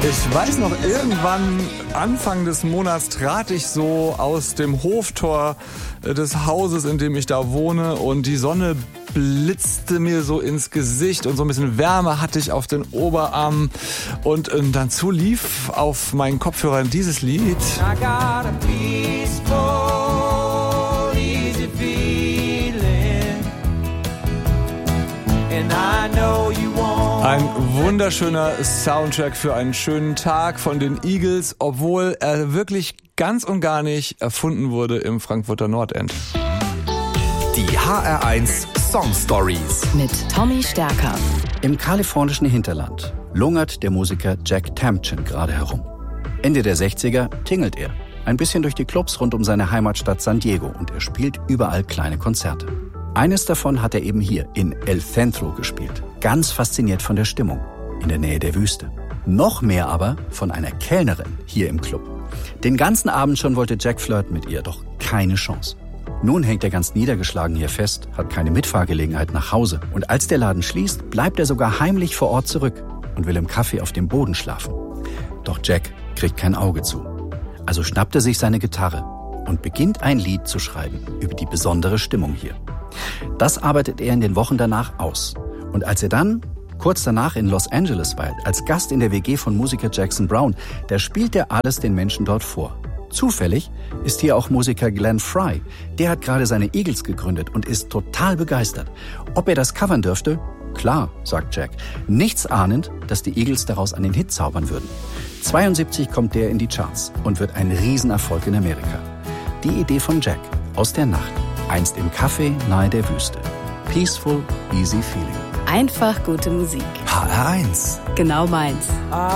Ich weiß noch, irgendwann Anfang des Monats trat ich so aus dem Hoftor des Hauses, in dem ich da wohne, und die Sonne blitzte mir so ins Gesicht und so ein bisschen Wärme hatte ich auf den Oberarmen, und dazu lief auf meinen Kopfhörern dieses Lied. I got a peaceful, easy feeling, and I know you want. Ein wunderschöner Soundtrack für einen schönen Tag von den Eagles, obwohl er wirklich ganz und gar nicht erfunden wurde im Frankfurter Nordend. Die HR1 Song Stories mit Tommy Stärker. Im kalifornischen Hinterland lungert der Musiker Jack Tamchin gerade herum. Ende der 60er tingelt er ein bisschen durch die Clubs rund um seine Heimatstadt San Diego und er spielt überall kleine Konzerte. Eines davon hat er eben hier in El Centro gespielt. Ganz fasziniert von der Stimmung in der Nähe der Wüste. Noch mehr aber von einer Kellnerin hier im Club. Den ganzen Abend schon wollte Jack flirten mit ihr, doch keine Chance. Nun hängt er ganz niedergeschlagen hier fest, hat keine Mitfahrgelegenheit nach Hause. Und als der Laden schließt, bleibt er sogar heimlich vor Ort zurück und will im Café auf dem Boden schlafen. Doch Jack kriegt kein Auge zu. Also schnappt er sich seine Gitarre und beginnt ein Lied zu schreiben über die besondere Stimmung hier. Das arbeitet er in den Wochen danach aus. Und als er dann kurz danach in Los Angeles weilt, als Gast in der WG von Musiker Jackson Browne, da spielt er alles den Menschen dort vor. Zufällig ist hier auch Musiker Glenn Frey. Der hat gerade seine Eagles gegründet und ist total begeistert. Ob er das covern dürfte? Klar, sagt Jack. Nichts ahnend, dass die Eagles daraus einen Hit zaubern würden. 72 kommt der in die Charts und wird ein Riesenerfolg in Amerika. Die Idee von Jack aus der Nacht, einst im Café nahe der Wüste. Peaceful, easy feeling. Einfach gute Musik. HR1. Genau meins.